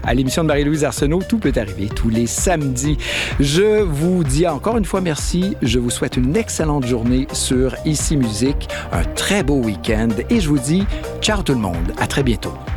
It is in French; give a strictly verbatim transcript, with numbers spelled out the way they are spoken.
à l'émission de Marie-Louise Arsenault. Tout peut arriver tous les samedis. Je vous dis encore une fois merci. Je vous souhaite une excellente journée sur Ici Musique, un très beau week-end et je vous dis ciao tout le monde. À très bientôt.